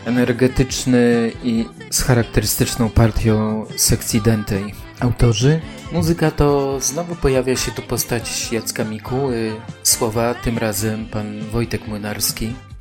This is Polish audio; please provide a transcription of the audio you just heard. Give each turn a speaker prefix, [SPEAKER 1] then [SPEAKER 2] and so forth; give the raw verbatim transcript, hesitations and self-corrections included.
[SPEAKER 1] energetyczny i z charakterystyczną partią sekcji dętej. Autorzy? Muzyka to znowu pojawia się tu postać Jacka Mikuły, słowa tym razem pan Wojtek Młynarski.